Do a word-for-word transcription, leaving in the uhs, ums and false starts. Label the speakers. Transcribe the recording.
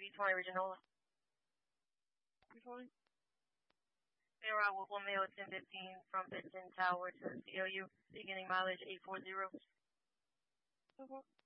Speaker 1: B twenty Reginola.
Speaker 2: B twenty.
Speaker 1: Air out with one mail ten fifteen from Benton Tower to C L U, beginning mileage eight forty.
Speaker 2: Okay.